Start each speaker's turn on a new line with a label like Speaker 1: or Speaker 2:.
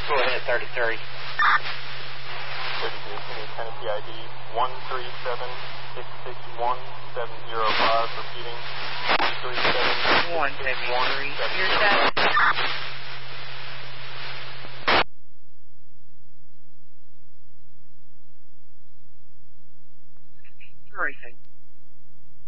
Speaker 1: Go ahead, 33.
Speaker 2: Tennessee ID 137-661-705, repeating
Speaker 3: 173. Here's that. Racing.